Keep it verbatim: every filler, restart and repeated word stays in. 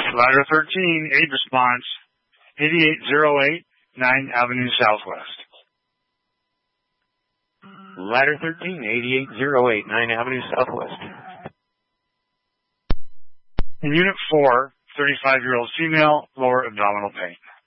Ladder thirteen, aid response, eighty-eight oh eight, ninth Avenue Southwest. Ladder thirteen, eighty-eight oh eight, ninth Avenue Southwest. In Unit four, thirty-five-year-old female, lower abdominal pain.